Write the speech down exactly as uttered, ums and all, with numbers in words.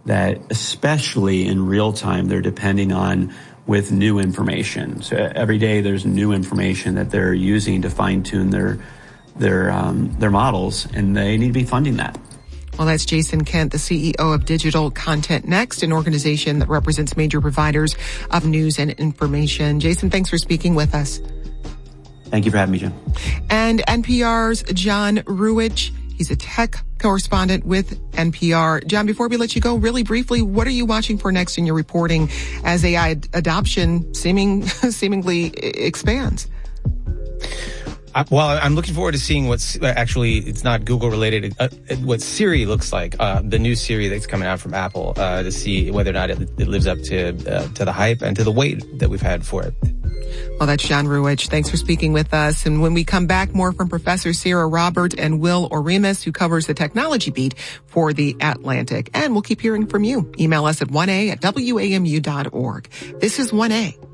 that especially in real time, they're depending on with new information. So every day there's new information that they're using to fine tune their, their, um, their models, and they need to be funding that. Well, that's Jason Kent, the C E O of Digital Content Next, an organization that represents major providers of news and information. Jason, thanks for speaking with us. Thank you for having me, Jen. And N P R's John Ruwitch. He's a tech correspondent with N P R. John, before we let you go, really briefly, what are you watching for next in your reporting as A I adoption seeming seemingly expands? I, well, I'm looking forward to seeing what's actually, it's not Google related, uh, what Siri looks like, uh, the new Siri that's coming out from Apple, uh, to see whether or not it, it lives up to, uh, to the hype and to the wait that we've had for it. Well, that's John Ruwitch. Thanks for speaking with us. And when we come back, more from Professor Sarah Robert and Will Oremus, who covers the technology beat for The Atlantic. And we'll keep hearing from you. Email us at one a at W A M U dot org. This is one A.